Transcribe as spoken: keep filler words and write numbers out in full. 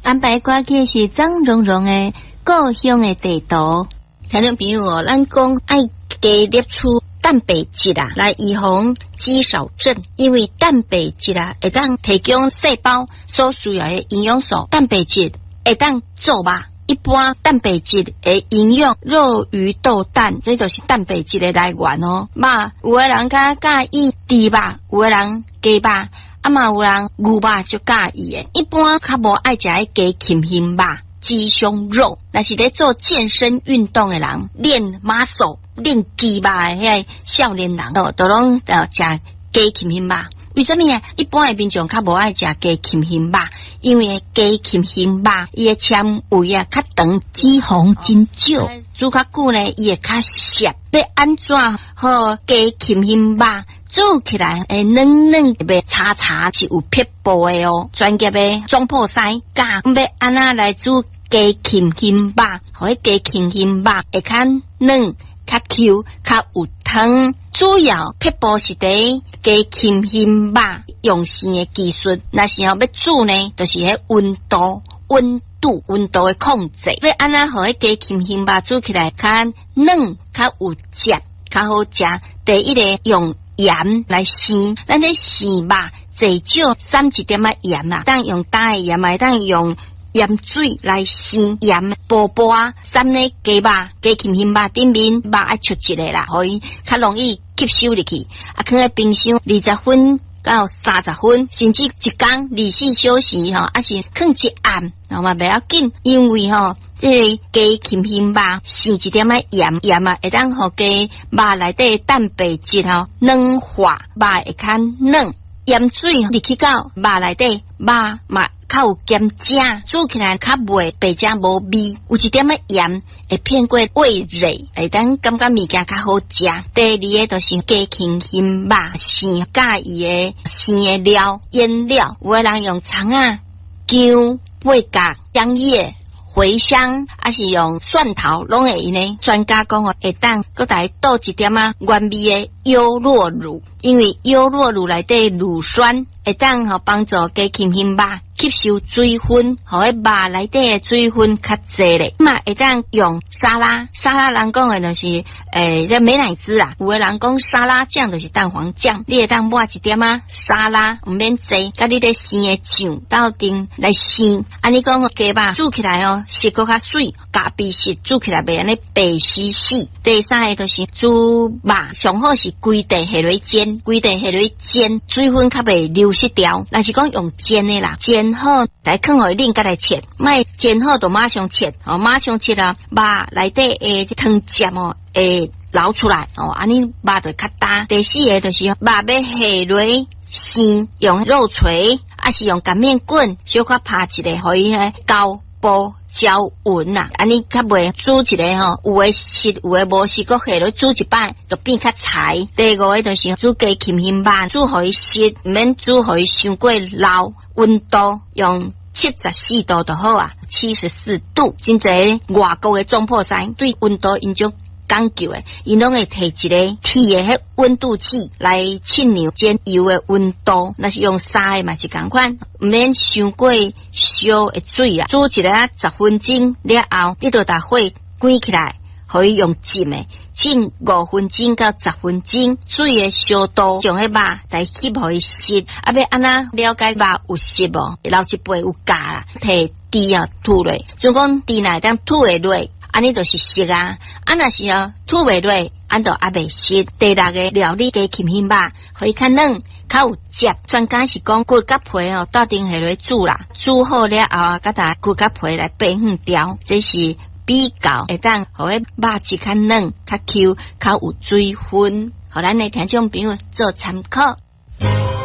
安排挂起是脏茸茸的故乡的地图。听众朋友哦，咱讲爱加摄取蛋白质啊，来预防肌少症，因为蛋白质啊会当提供细胞所需要的营养素，蛋白质会当做肉。一般蛋白质的营养，肉、鱼、豆、蛋，这就是蛋白质的来源哦。嘛，有的人较介意猪肉，有的人鸡肉，啊嘛有人牛肉就介意的。一般较无爱食迄鸡禽胸肉、鸡胸肉，那是咧做健身运动的人，练 muscle、练肌肉的迄个少年人哦，都拢呃食鸡禽胸肉。为什么呢？一般的民众较无爱食鸡禽胸肉，因为鸡禽胸肉伊的纤维啊较长，脂肪真少，煮较久呢伊会较涩。要安怎好鸡禽胸肉煮起来会嫩嫩袂叉叉是有撇布的哦？专业的装破西教要安那来煮鸡禽胸肉，互迄鸡禽胸肉会较嫩、较 Q、较有汤。主要撇布是伫鸡禽胸肉用线的技术，那是要要煮呢，就是迄温度、温度、温度的控制。要安那互迄鸡禽胸肉煮起来较嫩、较有汁、较好食。第一个用盐来生，咱咧生肉最少三一点仔盐啦，当用大的盐嘛，当用盐水来生盐薄薄啊，三呢鸡肉、鸡禽胸肉顶面肉爱出一个啦，可以较容易吸收入去。啊，放在冰箱二十分到三十分，甚至一天二四小时吼，啊是放一暗，那嘛袂要紧，因为吼这个鸡禽胸肉生一点仔盐，盐啊会当互鸡肉内底蛋白质吼软化，肉会较嫩。盐水入去到肉内底，肉嘛较有咸正，煮起来较袂白正无味。有一点仔盐会骗过味蕾，会当感觉物件较好食。第二个就是鸡禽胸肉生介意的生的料腌料，有的人用葱啊、姜、八角、香叶。茴香还是用蒜头拢会用呢？专家讲哦，会当搁来倒一点啊原味的优酪乳，因为优酪乳内底乳酸会当吼帮助鸡禽胸肉吸收水分，互迄肉内底的水分较济咧。嘛会当用沙拉，沙拉人讲的就是诶，这美乃滋啊。有的人讲沙拉酱就是蛋黄酱，你会当抹一点啊沙拉，唔免济，甲你咧生的酱斗阵来生。安尼讲鸡肉煮起来哦。食搁较水，咖啡色煮起来袂安尼白死死。第三个就是煮肉，上好是规地下落煎，规地下落煎，水分较袂流失掉。若是讲用煎的啦，煎好来放互恁甲来切，莫煎好就马上切，哦，马上切啊，肉内底诶汤汁哦会流出来，哦，安尼肉就较大。第四个就是肉要下落生，用肉锤，还是用擀面棍小可拍一个，互伊迄胶。波焦匀呐，安尼较袂煮一个吼，有诶熟，有诶无熟，搁下落煮一摆，就变较柴。第五个就是煮鸡禽胸肉，煮互伊熟，毋免煮互伊伤过老。温度用七十四度就好啊，七十四度。真侪外国诶撞破山对温度因种讲究诶，因拢会摕一个铁诶迄温度计来测量煎油诶温度。若是用砂诶嘛是共款，毋免伤过烧诶水啊。煮一个十分钟了后，你就把火关起来，可以用浸诶，浸五分钟到十分钟。水诶烧度，将迄肉来吸互伊熟。啊，要安那了解肉有熟无？留一杯有加啦，摕猪啊吐落，就讲猪内当吐会落。安尼就是熟啊，啊若是哦吐袂落，安就还袂熟。第六个料理鸡禽胸肉，可以较嫩，较有汁。专家是讲骨甲皮哦，倒定下来煮啦，煮好了后啊，甲它骨甲皮来掰远掉，这是比较会当互迄肉质较嫩、较 Q、较有水分，互咱的听众朋友做参考。